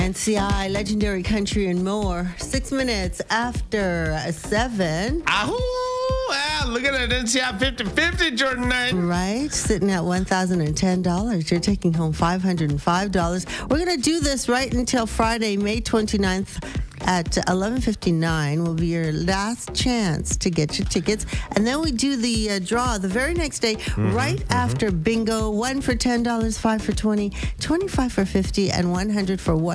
NCI, Legendary Country and more. 6 minutes after 7. Ahoo! Ah, look at that NCI 50-50, Jordan Knight. Right? Sitting at $1,010. You're taking home $505. We're going to do this right until Friday, May 29th. At 11:59 will be your last chance to get your tickets. And then we do the draw the very next day, right after bingo. 1 for $10, 5 for $20, 25 for $50, and 100 for $1.